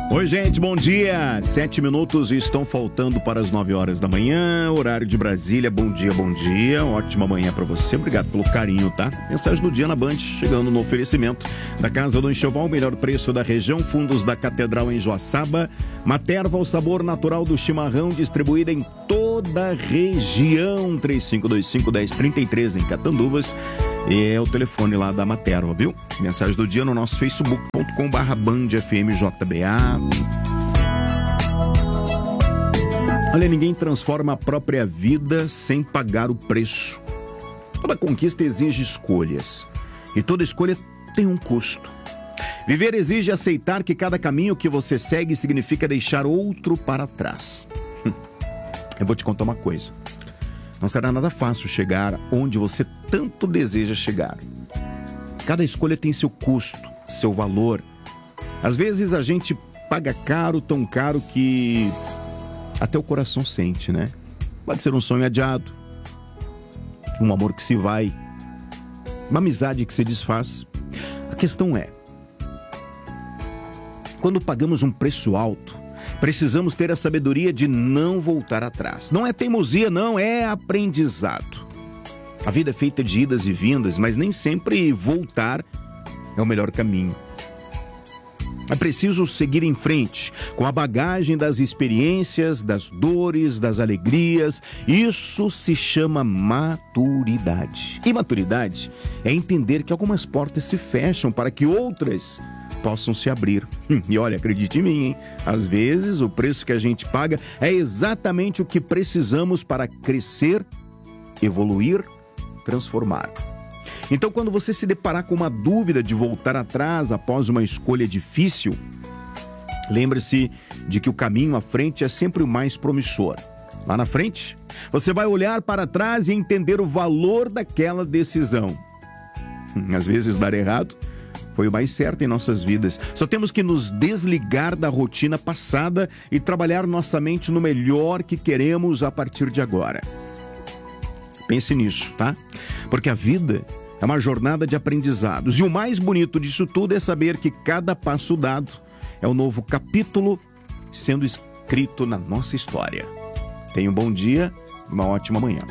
Oi, gente, bom dia. 7 minutos estão faltando para as 9 horas da manhã, horário de Brasília. Bom dia, bom dia. Ótima manhã para você. Obrigado pelo carinho, tá? Mensagem do dia na Band, chegando no oferecimento da Casa do Enxoval, o melhor preço da região, fundos da Catedral em Joaçaba. Materva, o sabor natural do chimarrão, distribuída em toda a região. 3525-1033 em Catanduvas. E é o telefone lá da Materva, viu? Mensagem do dia no nosso facebook.com/bandfmjba. Olha, ninguém transforma a própria vida sem pagar o preço. Toda conquista exige escolhas. E toda escolha tem um custo. Viver exige aceitar que cada caminho que você segue significa deixar outro para trás. Eu vou te contar uma coisa. Não será nada fácil chegar onde você tanto deseja chegar. Cada escolha tem seu custo, seu valor. Às vezes a gente paga caro, tão caro que até o coração sente, né? Pode ser um sonho adiado, um amor que se vai, uma amizade que se desfaz. A questão é, quando pagamos um preço alto, precisamos ter a sabedoria de não voltar atrás. Não é teimosia, não, é aprendizado. A vida é feita de idas e vindas, mas nem sempre voltar é o melhor caminho. É preciso seguir em frente, com a bagagem das experiências, das dores, das alegrias. Isso se chama maturidade. E maturidade é entender que algumas portas se fecham para que outras possam se abrir. E olha, acredite em mim, hein? Às vezes o preço que a gente paga é exatamente o que precisamos para crescer, evoluir, transformar. Então, quando você se deparar com uma dúvida de voltar atrás após uma escolha difícil, lembre-se de que o caminho à frente é sempre o mais promissor. Lá na frente, você vai olhar para trás e entender o valor daquela decisão. Às vezes dar errado foi o mais certo em nossas vidas. Só temos que nos desligar da rotina passada e trabalhar nossa mente no melhor que queremos a partir de agora. Pense nisso, tá? Porque a vida é uma jornada de aprendizados. E o mais bonito disso tudo é saber que cada passo dado é um novo capítulo sendo escrito na nossa história. Tenha um bom dia, uma ótima manhã.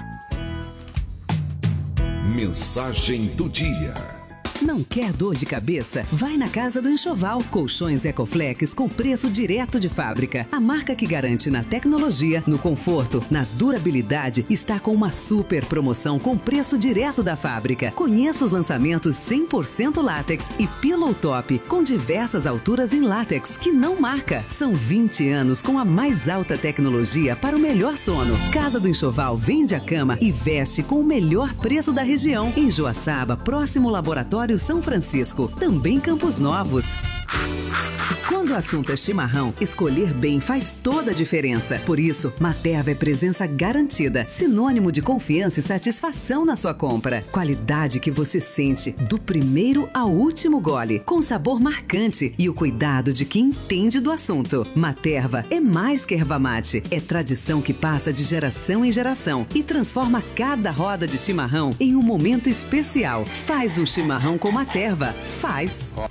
Mensagem do dia. Não quer dor de cabeça? Vai na Casa do Enxoval. Colchões Ecoflex com preço direto de fábrica. A marca que garante na tecnologia, no conforto, na durabilidade, está com uma super promoção com preço direto da fábrica. Conheça os lançamentos 100% látex e Pillow Top com diversas alturas em látex que não marca. São 20 anos com a mais alta tecnologia para o melhor sono. Casa do Enxoval vende a cama e veste com o melhor preço da região. Em Joaçaba, próximo ao Laboratório São Francisco, também Campos Novos. Quando o assunto é chimarrão, escolher bem faz toda a diferença. Por isso, Materva é presença garantida, sinônimo de confiança e satisfação na sua compra. Qualidade que você sente do primeiro ao último gole, com sabor marcante e o cuidado de quem entende do assunto. Materva é mais que erva mate, é tradição que passa de geração em geração e transforma cada roda de chimarrão em um momento especial. Faz um chimarrão com Materva. Faz!